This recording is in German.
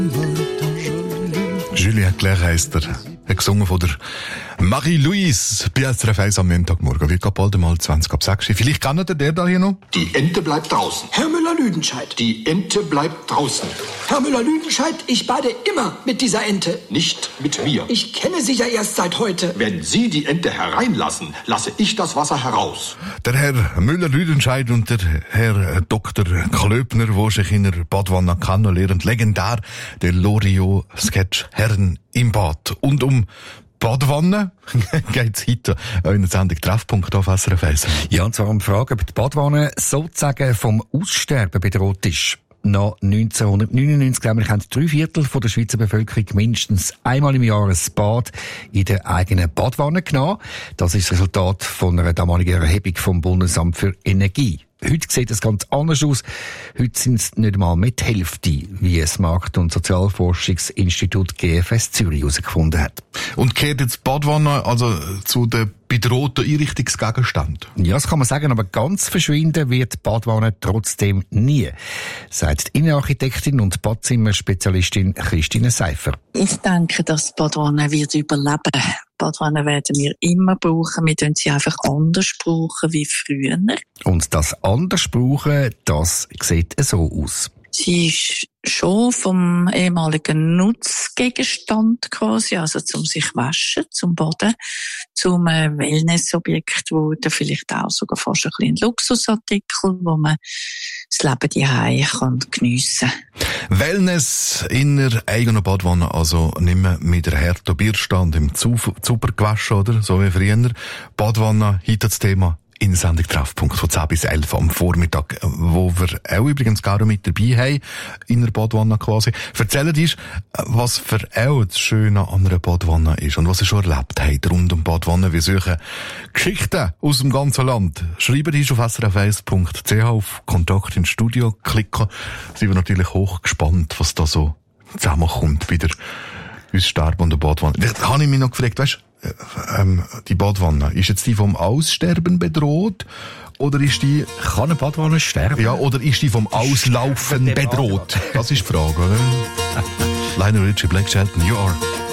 Julien Clerc heisst er. Er gesungen von der Marie-Louise bei SRF 1 am Montagmorgen. Wird gerade bald mal 20 ab 6. Vielleicht kennt ihr der da hier noch? Die Ente bleibt draußen. Herr Müller-Lüdenscheid. Die Ente bleibt draußen. Herr Müller-Lüdenscheid, ich bade immer mit dieser Ente. Nicht mit mir. Ich kenne sie ja erst seit heute. Wenn Sie die Ente hereinlassen, lasse ich das Wasser heraus. Der Herr Müller-Lüdenscheid und der Herr Dr. Klöbner, der sich in der Badwanne kennenlernen, legendär der Loriot-Sketch Herren im Bad. Und um Badwanne geht's heute in der Sendung Treffpunkt auf SRF 1. Ja, und zwar um die Frage, ob die Badwanne sozusagen vom Aussterben bedroht ist. Nach 1999, nämlich, haben 3/4 der Schweizer Bevölkerung mindestens einmal im Jahr ein Bad in der eigenen Badwanne genommen. Das ist das Resultat von einer damaligen Erhebung vom Bundesamt für Energie. Heute sieht es ganz anders aus. Heute sind es nicht einmal mit die Hälfte, wie das Markt- und Sozialforschungsinstitut GFS Zürich herausgefunden hat. Und gehört jetzt die Badwanne also zu den bedrohten Einrichtungsgegenständen? Ja, das kann man sagen, aber ganz verschwinden wird die Badwanne trotzdem nie, sagt die Innenarchitektin und Badzimmerspezialistin Christine Seifer. Ich denke, dass die Badwanne wird überleben. Badwanne werden wir immer brauchen. Wir tun sie einfach anders brauchen wie früher. Und das anders brauchen, das sieht so aus. Sie ist schon vom ehemaligen Nutzgegenstand quasi, also zum sich waschen, zum Baden, zum Wellnessobjekt wurde, vielleicht auch sogar fast ein bisschen Luxusartikel, wo man das Leben daheim kann geniessen. Wellness in der eigenen Badwanne, also nicht mehr mit der harten Bierstand im Zuber gewaschen, oder? So wie früher. Badwanne, heute das Thema in der Sendung Treffpunkt von 10 bis 11 am Vormittag, wo wir auch übrigens gar mit dabei haben, in der Badwanne quasi. Erzählt uns, was für auch das Schöne an einer Badwanne ist und was ihr schon erlebt habt rund um Badwanne. Wir suchen Geschichten aus dem ganzen Land. Schreibt uns auf srf1.ch auf Kontakt ins Studio klicken. Sind wir natürlich hochgespannt, was da so zusammenkommt bei der Aussterben der Badwanne. Da habe ich mich noch gefragt, weißt, die Badwanne, ist jetzt die vom Aussterben bedroht? Oder ist die... Kann eine Badwanne sterben? Ja, oder ist die vom Auslaufen bedroht? Das ist die Frage, oder? Lionel Richie, Black Shelton, You Are.